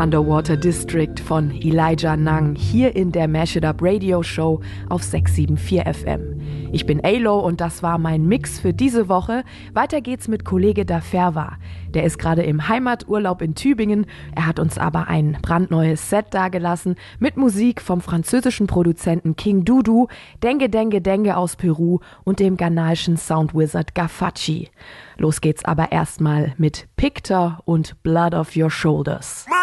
Underwater District von Elijah Nang hier in der Mash It Up Radio Show auf 674 FM. Ich bin Alo und das war mein Mix für diese Woche. Weiter geht's mit Kollege Daferwa. Der ist gerade im Heimaturlaub in Tübingen. Er hat uns aber ein brandneues Set dagelassen mit Musik vom französischen Produzenten King Dudu, Dengue Dengue Dengue aus Peru und dem ghanaischen Soundwizard Gafachi. Los geht's aber erstmal mit Pictor und Blood of Your Shoulders.